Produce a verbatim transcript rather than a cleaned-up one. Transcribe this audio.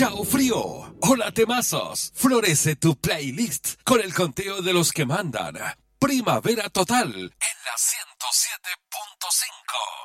Chao frío, hola temazos, florece tu playlist con el conteo de los que mandan. Primavera total en la ciento siete punto cinco.